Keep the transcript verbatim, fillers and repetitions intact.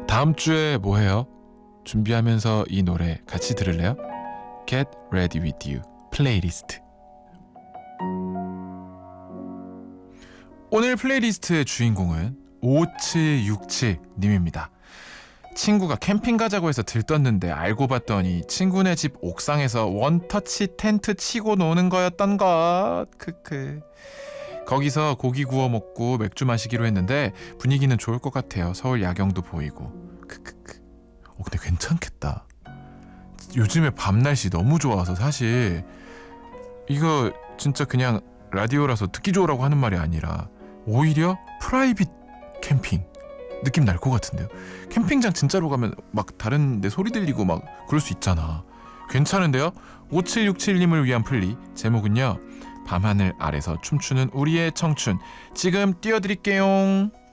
다음 주에 뭐 해요? 준비하면서 이 노래 같이 들을래요? Get Ready With You 플레이리스트. 오늘 플레이리스트의 주인공은 오칠육칠 님입니다. 친구가 캠핑 가자고 해서 들떴는데 알고 봤더니 친구네 집 옥상에서 원터치 텐트 치고 노는 거였던 것. 크크. 거기서 고기 구워 먹고 맥주 마시기로 했는데 분위기는 좋을 것 같아요. 서울 야경도 보이고. 크크크. 어, 근데 괜찮겠다. 요즘에 밤 날씨 너무 좋아서 사실 이거 진짜 그냥 라디오라서 듣기 좋으라고 하는 말이 아니라 오히려 프라이빗 캠핑 느낌 날 것 같은데요. 캠핑장 진짜로 가면 막 다른 데 소리 들리고 막 그럴 수 있잖아. 괜찮은데요? 오칠육칠 님을 위한 플리 제목은요, 밤하늘 아래서 춤추는 우리의 청춘. 지금 띄워드릴게요.